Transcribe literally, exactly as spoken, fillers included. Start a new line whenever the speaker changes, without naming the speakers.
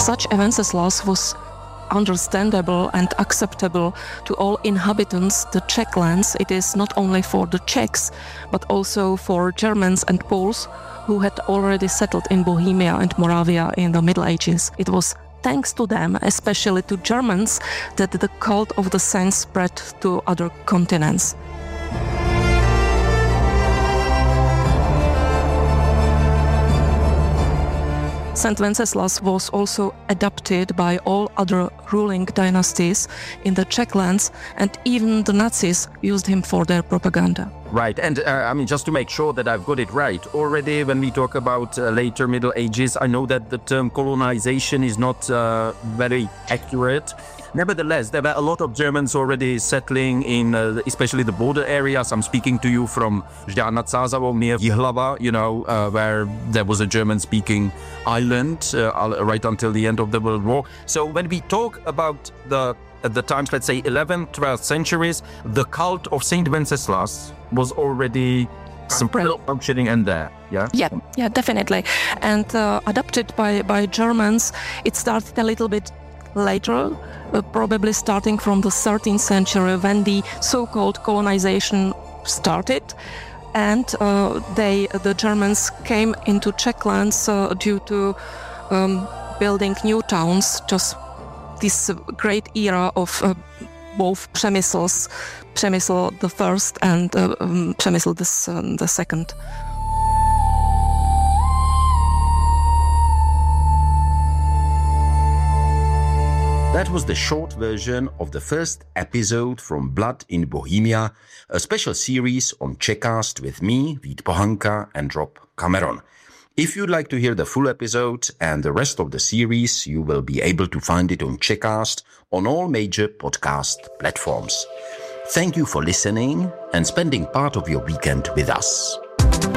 such a Wenceslas was understandable and acceptable to all inhabitants the Czech lands. It is not only for the Czechs, but also for Germans and Poles who had already settled in Bohemia and Moravia in the Middle Ages. It was thanks to them, especially to Germans, that the cult of the saints spread to other continents. Saint Wenceslas was also adopted by all other ruling dynasties in the Czech lands, and even the Nazis used him for their propaganda.
Right, and uh, I mean, just to make sure that I've got it right, already when we talk about uh, later Middle Ages, I know that the term colonization is not uh, very accurate. Nevertheless, there were a lot of Germans already settling in uh, especially the border areas. I'm speaking to you from Žďár nad Sázavou near Jihlava, you know, uh, where there was a German-speaking island uh, right until the end of the World War. So when we talk about the at the times, let's say eleventh, twelfth centuries, the cult of Saint Wenceslas was already functioning and there, yeah?
Yeah, yeah, definitely. And uh, adopted by, by Germans, it started a little bit later, uh, probably starting from the thirteenth century when the so-called colonization started. And uh, they, the Germans came into Czech lands uh, due to um, building new towns, just this great era of uh, both Přemysls, Přemysl the first and uh, um, Přemysl the, um, the second.
That was the short version of the first episode from Blood in Bohemia, a special series on Czechcast with me, Vít Pohanka, and Rob Cameron. If you'd like to hear the full episode and the rest of the series, you will be able to find it on Czechcast on all major podcast platforms. Thank you for listening and spending part of your weekend with us.